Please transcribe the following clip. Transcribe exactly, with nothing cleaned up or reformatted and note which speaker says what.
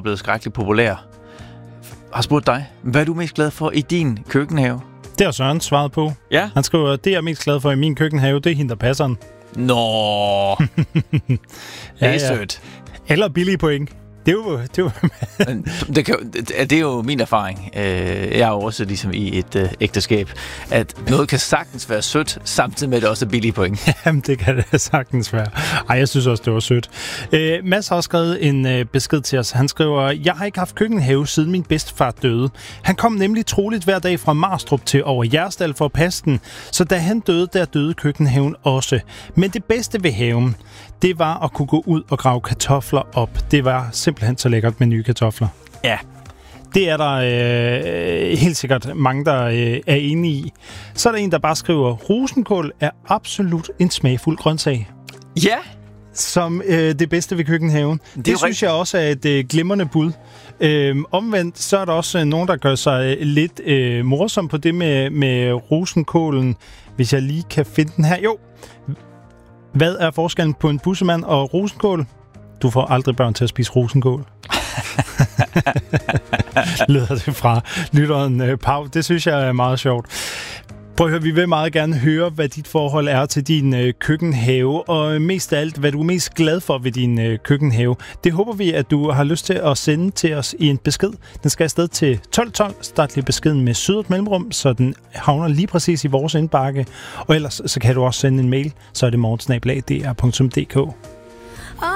Speaker 1: blevet skrækkeligt populær, har spurgt dig, hvad er du mest glad for i din køkkenhave?
Speaker 2: Det har Søren svaret på.
Speaker 1: Ja.
Speaker 2: Han skriver, det jeg er mest glad for i min køkkenhave, det er hende, der passer den.
Speaker 1: Nå, det er ja, sødt.
Speaker 2: Eller billige point. Det er jo... Det er jo,
Speaker 1: det, kan, det er jo min erfaring. Jeg er jo også ligesom i et øh, ægteskab, at noget kan sagtens være sødt, samtidig med, at det også er billige point.
Speaker 2: Jamen, det kan det sagtens være. Ej, jeg synes også, det var sødt. Øh, Mads har også skrevet en øh, besked til os. Han skriver, jeg har ikke haft køkkenhave, siden min bedstefar døde. Han kom nemlig troligt hver dag fra Marstrup til over Jerstal for at passe den, så da han døde, der døde køkkenhaven også. Men det bedste ved haven, det var at kunne gå ud og grave kartofler op. Det var simpelthen så lækkert med nye kartofler.
Speaker 1: Ja.
Speaker 2: Det er der øh, helt sikkert mange, der øh, er enige i. Så er der en, der bare skriver, rosenkål er absolut en smagfuld grøntsag.
Speaker 1: Ja.
Speaker 2: Som øh, det bedste ved køkkenhaven. Det, det synes rigtig. Jeg også er et øh, glimrende bud. Øh, omvendt, så er der også øh, nogen, der gør sig øh, lidt øh, morsom på det med, med rosenkålen. Hvis jeg lige kan finde den her. Jo. Hvad er forskellen på en bussemand og rosenkål? Du får aldrig børn til at spise rosenkål. Lyder det fra lytteren uh, Pau. Det synes jeg er meget sjovt. Prøv at høre, vi vil meget gerne høre, hvad dit forhold er til din øh, køkkenhave, og mest af alt, hvad du er mest glad for ved din øh, køkkenhave. Det håber vi, at du har lyst til at sende til os i en besked. Den skal afsted til tolv tolv. Start lige beskeden med sødet mellemrum, så den havner lige præcis i vores indbakke. Og ellers så kan du også sende en mail, så er det morgen snabel-a punktum d k.